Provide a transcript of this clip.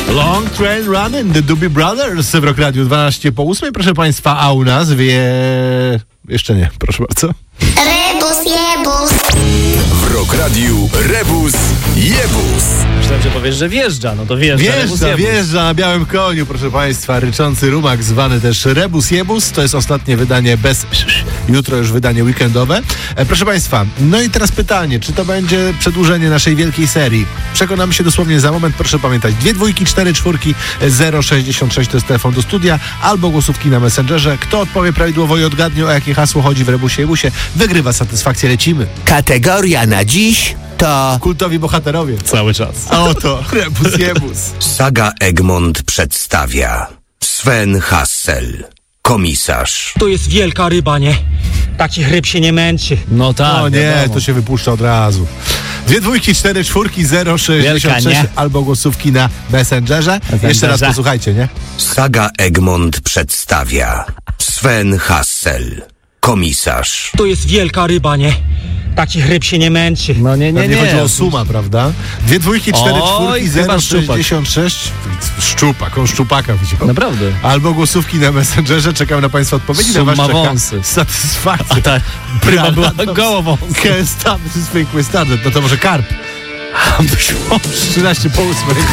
Long Train Running, The Doobie Brothers w Rock Radio 12 po 8, proszę Państwa, a u nas jeszcze nie, proszę bardzo. Rebus jebus. W Rock Radiu Rebus Jebus. Myślałem, że powiesz, że wjeżdża, no to Wjeżdża na białym koniu, proszę Państwa, ryczący rumak, zwany też Rebus Jebus. To jest ostatnie wydanie bez jutro już wydanie weekendowe. Proszę Państwa, no i teraz pytanie, czy to będzie przedłużenie naszej wielkiej serii? Przekonamy się dosłownie za moment, proszę pamiętać. 2 dwójki, 4 czwórki, 066 to jest telefon do studia, albo głosówki na Messengerze. Kto odpowie prawidłowo i odgadnie, o jakie hasło chodzi w Rebusie Jebusie, wygrywa satysfakcję. Lecimy. Kategoria na dziś to Kultowi bohaterowie. Cały czas. A oto Rebus Jebus. Saga Egmont przedstawia Sven Hassel, komisarz. To jest wielka ryba, nie? Takich ryb się nie męczy. No tak, O nie, wiadomo. to się wypuszcza od razu. 2 dwójki, 4 czwórki, 066 Wielka, nie? albo głosówki na Messengerze. Jeszcze raz posłuchajcie, nie? Saga Egmont przedstawia Sven Hassel, komisarz. To jest wielka ryba, nie? Takich ryb się nie męczy. No nie. Pewnie chodzi o suma, prawda? 2 dwójki, 4 Oj, czwórki, chyba 066. Szczupak, on szczupaka wziął. Naprawdę. Albo głosówki na Messengerze. Czekam na Państwa odpowiedzi. Na was Suma czeka wąsy. satysfakcja. A ta ryba była gołową. Can't stop this thing with standard. No to może karp. 13 po 8.